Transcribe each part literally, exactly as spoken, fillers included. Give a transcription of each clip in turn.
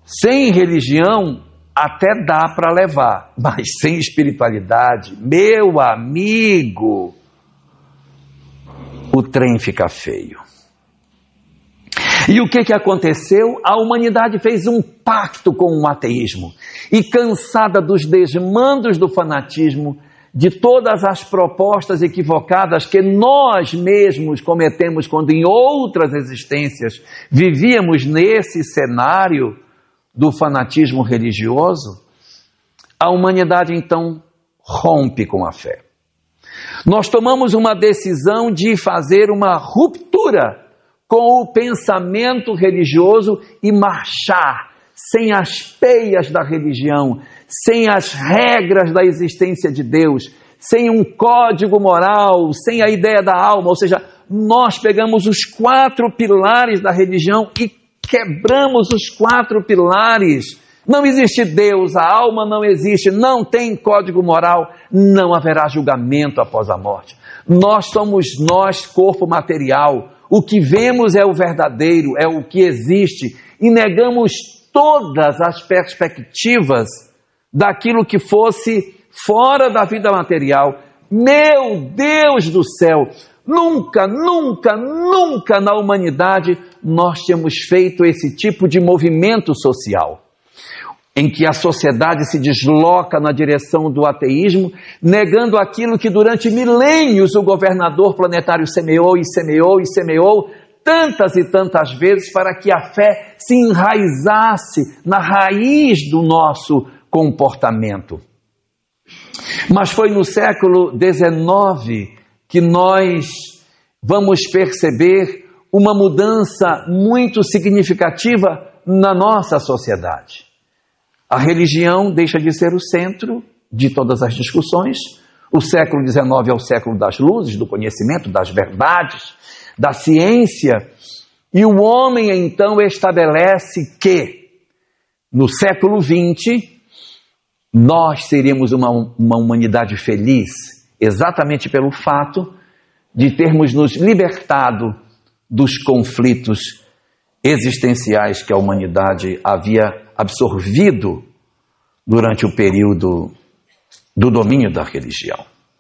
Sem religião até dá para levar, mas sem espiritualidade, meu amigo, o trem fica feio. E o que que aconteceu? A humanidade fez um pacto com o ateísmo. E cansada dos desmandos do fanatismo, de todas as propostas equivocadas que nós mesmos cometemos quando em outras existências vivíamos nesse cenário do fanatismo religioso, a humanidade então rompe com a fé. Nós tomamos uma decisão de fazer uma ruptura com o pensamento religioso e marchar sem as peias da religião, sem as regras da existência de Deus, sem um código moral, sem a ideia da alma. Ou seja, nós pegamos os quatro pilares da religião e quebramos os quatro pilares. Não existe Deus, a alma não existe, não tem código moral, não haverá julgamento após a morte. Nós somos nós, corpo material. O que vemos é o verdadeiro, é o que existe, e negamos todas as perspectivas daquilo que fosse fora da vida material. Meu Deus do céu, nunca, nunca, nunca na humanidade nós temos feito esse tipo de movimento social, em que a sociedade se desloca na direção do ateísmo, negando aquilo que durante milênios o governador planetário semeou e semeou e semeou, tantas e tantas vezes, para que a fé se enraizasse na raiz do nosso comportamento. Mas foi no século dezenove que nós vamos perceber uma mudança muito significativa na nossa sociedade. A religião deixa de ser o centro de todas as discussões. O século dezenove é o século das luzes, do conhecimento, das verdades, da ciência. E o homem então estabelece que no século vinte nós seríamos uma, uma humanidade feliz, exatamente pelo fato de termos nos libertado dos conflitos existenciais que a humanidade havia absorvido durante o período do domínio da religião.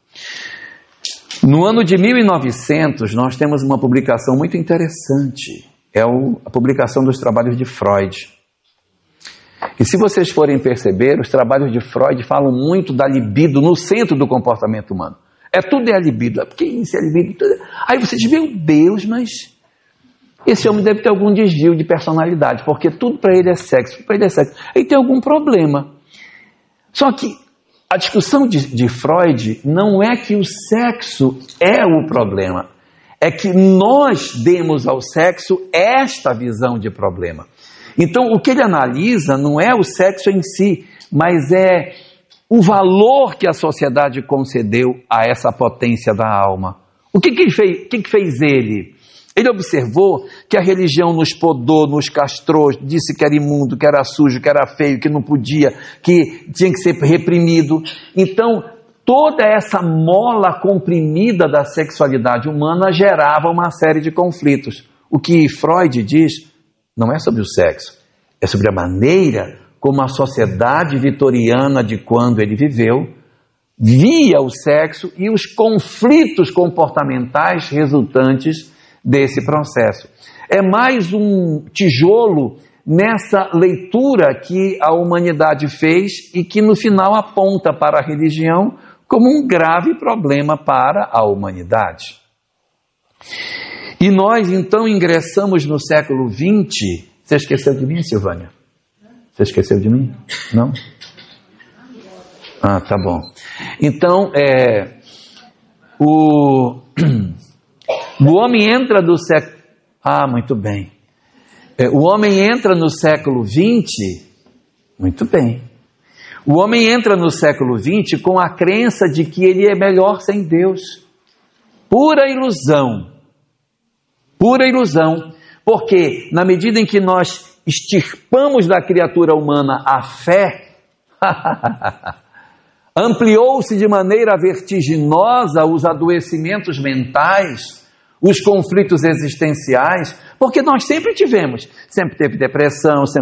No ano de mil e novecentos, nós temos uma publicação muito interessante, é o, a publicação dos trabalhos de Freud. E se vocês forem perceber, os trabalhos de Freud falam muito da libido no centro do comportamento humano. É tudo é a libido, é porque isso é libido. Tudo... Aí você diz, meu Deus, mas esse homem deve ter algum desvio de personalidade, porque tudo para ele é sexo, tudo para ele é sexo. Aí tem algum problema. Só que a discussão de, de Freud não é que o sexo é o problema, é que nós demos ao sexo esta visão de problema. Então, o que ele analisa não é o sexo em si, mas é o valor que a sociedade concedeu a essa potência da alma. O que, que, ele fez, o que, que fez ele? Ele observou que a religião nos podou, nos castrou, disse que era imundo, que era sujo, que era feio, que não podia, que tinha que ser reprimido. Então, toda essa mola comprimida da sexualidade humana gerava uma série de conflitos. O que Freud diz não é sobre o sexo, é sobre a maneira como a sociedade vitoriana de quando ele viveu via o sexo e os conflitos comportamentais resultantes desse processo. É mais um tijolo nessa leitura que a humanidade fez e que no final aponta para a religião como um grave problema para a humanidade. E nós então ingressamos no século vinte. Você esqueceu de mim, Silvânia? Você esqueceu de mim? Não? Ah, tá bom. Então, é, o, o homem entra do século... Ah, muito bem. É, o homem entra no século vinte... Muito bem. O homem entra no século vinte com a crença de que ele é melhor sem Deus. Pura ilusão. Pura ilusão. Porque, na medida em que nós extirpamos da criatura humana a fé, ampliou-se de maneira vertiginosa os adoecimentos mentais, os conflitos existenciais, porque nós sempre tivemos, sempre teve depressão, sempre